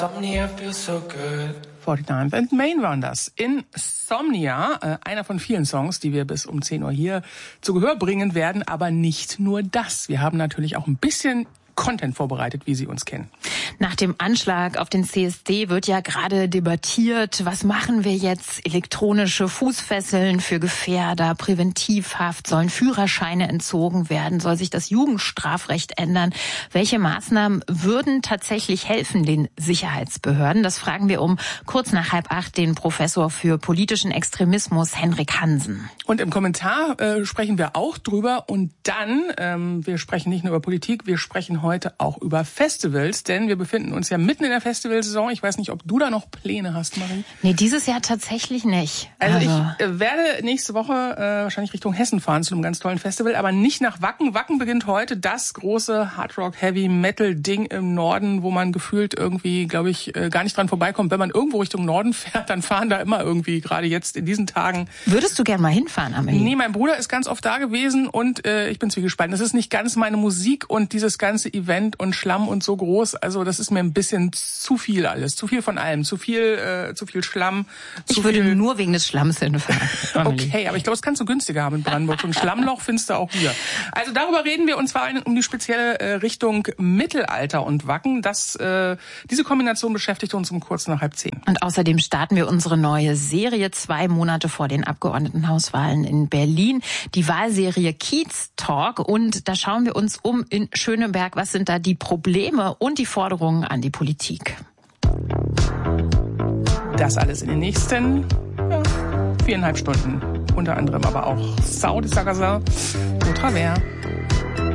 49th and Main waren das. Insomnia, einer von vielen Songs, die wir bis um 10 Uhr hier zu Gehör bringen werden. Aber nicht nur das. Wir haben natürlich auch ein bisschen Content vorbereitet, wie Sie uns kennen. Nach dem Anschlag auf den CSD wird ja gerade debattiert, was machen wir jetzt? Elektronische Fußfesseln für Gefährder, Präventivhaft, sollen Führerscheine entzogen werden, soll sich das Jugendstrafrecht ändern? Welche Maßnahmen würden tatsächlich helfen den Sicherheitsbehörden? Das fragen wir um kurz nach 7:30 den Professor für politischen Extremismus Henrik Hansen. Und im Kommentar sprechen wir auch drüber und dann, wir sprechen nicht nur über Politik, wir sprechen heute auch über Festivals, denn wir befinden uns ja mitten in der Festivalsaison. Ich weiß nicht, ob du da noch Pläne hast, Marie? Nee, dieses Jahr tatsächlich nicht. Also ich werde nächste Woche wahrscheinlich Richtung Hessen fahren zu einem ganz tollen Festival, aber nicht nach Wacken. Wacken beginnt heute, das große Hardrock-Heavy-Metal-Ding im Norden, wo man gefühlt irgendwie, glaube ich, gar nicht dran vorbeikommt. Wenn man irgendwo Richtung Norden fährt, dann fahren da immer irgendwie, gerade jetzt in diesen Tagen. Würdest du gern mal hinfahren, Amelie? Nee, mein Bruder ist ganz oft da gewesen und ich bin zwiegespalten. Das ist nicht ganz meine Musik und dieses ganze Event und Schlamm und so groß. Also das ist mir ein bisschen zu viel alles. Zu viel von allem. Zu viel Schlamm. Ich würde nur wegen des Schlamms hinfahren. Okay, aber ich glaube, das kannst du günstiger haben in Brandenburg. So ein Schlammloch findest du auch hier. Also darüber reden wir und zwar um die spezielle Richtung Mittelalter und Wacken. Diese Kombination beschäftigt uns um kurz nach 9:30. Und außerdem starten wir unsere neue Serie 2 Monate vor den Abgeordnetenhauswahlen in Berlin. Die Wahlserie Kiez Talk. Und da schauen wir uns in Schöneberg, was sind da die Probleme und die Forderungen an die Politik. Das alles in den nächsten 4,5 Stunden. Unter anderem aber auch Sau de Sagazin, au travers.